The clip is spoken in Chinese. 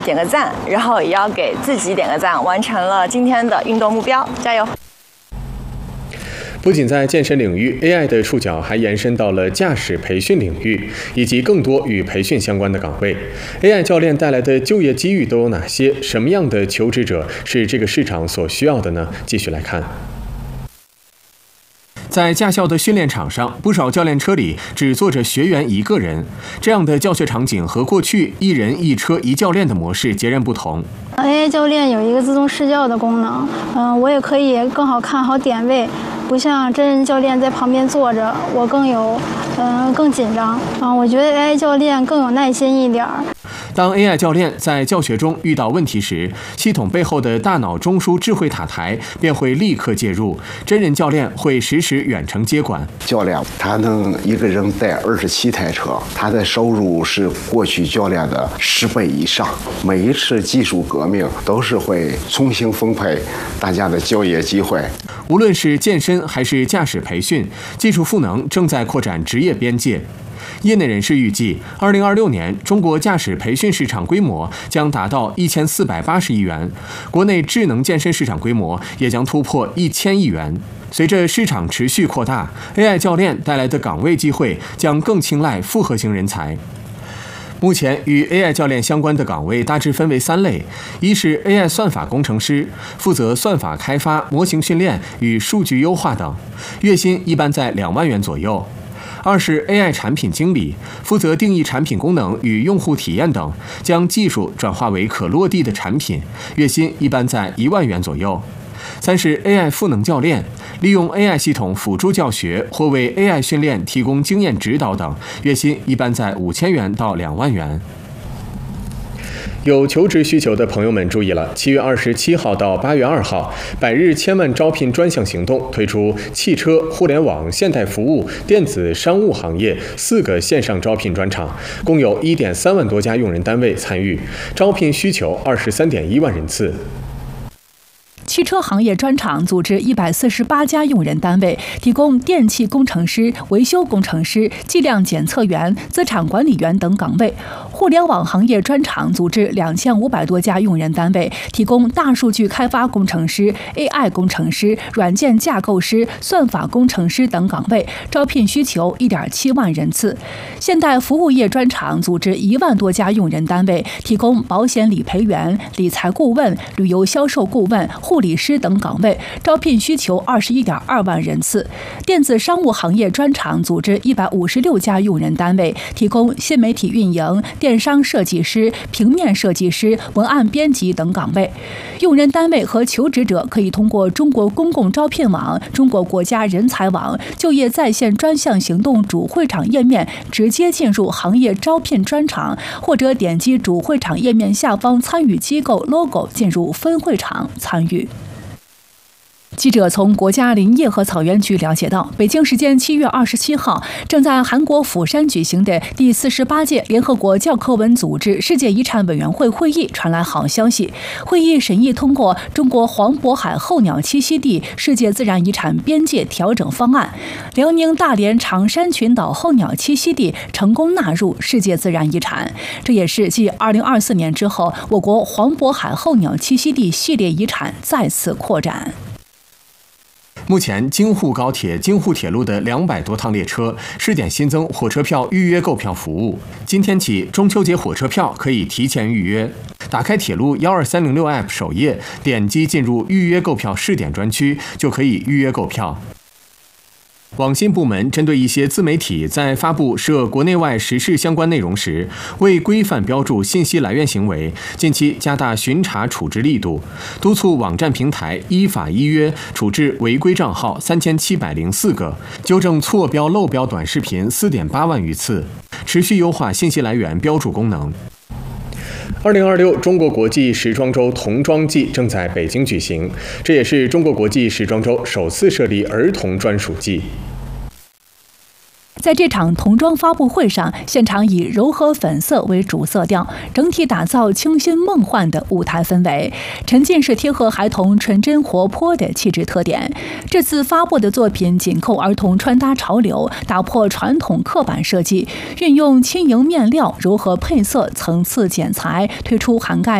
点个赞，然后也要给自己点个赞，完成了今天的运动目标，加油！ 不仅在健身领域 ，AI 的触角还延伸到了驾驶培训领域，以及更多与培训相关的岗位。AI 教练带来的就业机遇都有哪些？什么样的求职者是这个市场所需要的呢？继续来看。在驾校的训练场上，不少教练车里只坐着学员一个人，这样的教学场景和过去一人一车一教练的模式截然不同。 AI 教练有一个自动试教的功能，我也可以更好看好点位，不像真人教练在旁边坐着，我更紧张。我觉得 AI 教练更有耐心一点。 当 AI 教练在教学中遇到问题时，系统背后的大脑中枢智慧塔台便会立刻介入，真人教练会实时远程接管。 教练他能一个人带27台车，他的收入是过去教练的10倍以上。每一次技术革命都是会重新分配大家的就业机会。 无论是健身还是驾驶培训，技术赋能正在扩展职业边界。业内人士预计，2026年中国驾驶培训市场规模将达到1480亿元，国内智能健身市场规模也将突破1000亿元。随着市场持续扩大 ，AI 教练带来的岗位机会将更青睐复合型人才。目前与 AI 教练相关的岗位大致分为3类：一是 AI 算法工程师，负责算法开发、模型训练与数据优化等，月薪一般在2万元左右。2是 AI 产品经理，负责定义产品功能与用户体验等，将技术转化为可落地的产品，月薪一般在1万元左右。3是 AI 赋能教练，利用 AI 系统辅助教学或为 AI 训练提供经验指导等，月薪一般在5000元到2万元。有求职需求的朋友们注意了，7月27号到8月2号，百日千万招聘专项行动推出汽车、互联网、现代服务、电子商务行业4个线上招聘专场，共有1.3万多家用人单位参与，招聘需求23.1万人次。 汽车行业专场组织148家用人单位，提供电气工程师、维修工程师、计量检测员、资产管理员等岗位。互联网行业专场组织2500多家用人单位，提供大数据开发工程师、AI 工程师、软件架构师、算法工程师等岗位，招聘需求1.7万人次。现代服务业专场组织1万多家用人单位，提供保险理赔员、理财顾问、旅游销售顾问、护理师等岗位，招聘需求21.2万人次。电子商务行业专场组织156家用人单位，提供新媒体运营、电商设计师、平面设计师、文案编辑等岗位。用人单位和求职者可以通过中国公共招聘网、中国国家人才网、就业在线专项行动主会场页面直接进入行业招聘专场，或者点击主会场页面下方参与机构 logo 进入分会场参与。记者从国家林业和草原局了解到，北京时间7月27号，正在韩国釜山举行的第48届联合国教科文组织世界遗产委员会会议传来好消息。会议审议通过中国黄渤海候鸟栖息地世界自然遗产边界调整方案，辽宁大连长山群岛候鸟栖息地成功纳入世界自然遗产。这也是继2024年之后，我国黄渤海候鸟栖息地系列遗产再次扩展。 目前，京沪高铁、京沪铁路的200多趟列车试点新增火车票预约购票服务。今天起，中秋节火车票可以提前预约。打开铁路12306 App 首页，点击进入预约购票试点专区，就可以预约购票。网信部门针对一些自媒体在发布涉国内外时事相关内容时，未规范标注信息来源行为，近期加大巡查处置力度，督促网站平台依法依约处置违规账号3704个，纠正错标漏标短视频4.8万余次，持续优化信息来源标注功能。2026中国国际时装周童装季正在北京举行，这也是中国国际时装周首次设立儿童专属季。 在这场童装发布会上，现场以柔和粉色为主色调，整体打造清新梦幻的舞台氛围，沉浸式贴合孩童纯真活泼的气质特点。这次发布的作品紧扣儿童穿搭潮流，打破传统刻板设计，运用轻盈面料、柔和配色、层次剪裁，推出涵盖